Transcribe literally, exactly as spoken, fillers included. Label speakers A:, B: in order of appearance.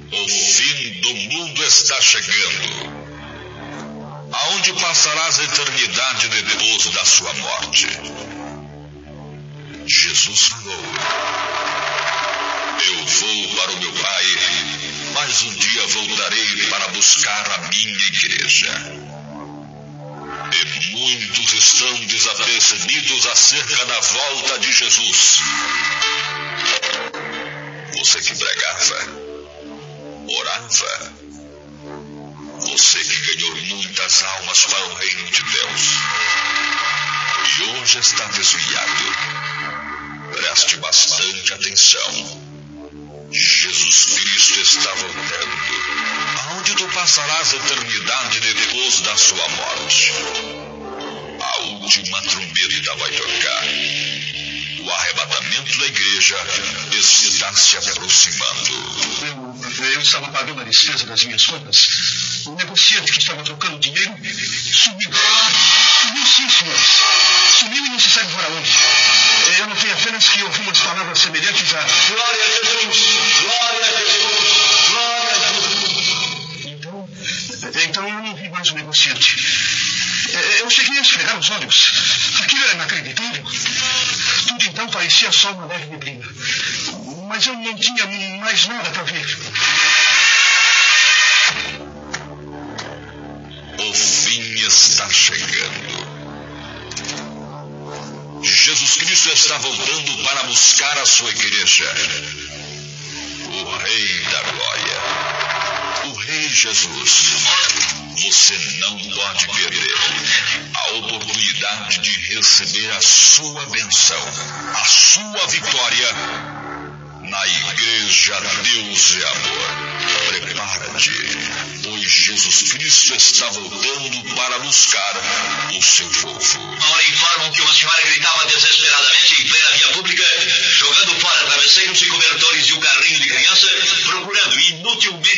A: O fim do mundo está chegando. Aonde passarás a eternidade depois da sua morte? Jesus falou: eu vou para o meu Pai, mas um dia voltarei para buscar a minha igreja. E muitos estão desapercebidos acerca da volta de Jesus. Você que pregava, orava, você que ganhou muitas almas para o reino de Deus e hoje está desviado, preste bastante atenção. Jesus Cristo está voltando. Aonde tu passarás a eternidade depois da sua morte? A última trombeta vai tocar. O arrebatamento da igreja está se aproximando.
B: Eu, eu estava pagando a despesa das minhas contas. O negociante que estava trocando dinheiro sumiu. Sumiu sim, senhores. Sumiu e não se sabe para onde. Eu notei apenas que ouvi umas palavras semelhantes a Glória a Jesus! Glória a Jesus! Glória a Jesus! Então, então eu não vi mais o negociante. Eu cheguei a esfregar os olhos. Aquilo era inacreditável. Tudo então parecia só uma leve neblina. Mas eu não tinha mais nada para ver.
A: O fim está chegando. Jesus Cristo está voltando para buscar a sua igreja. O Rei da Glória. O Rei Jesus. Você não pode perder a oportunidade de receber a sua bênção, a sua vitória na igreja Deus é Amor. Prepara-te, pois Jesus Cristo está voltando para buscar o seu povo.
C: Agora informam que uma senhora gritava desesperadamente em plena via pública, jogando fora travesseiros e cobertores de um carrinho de criança, procurando inutilmente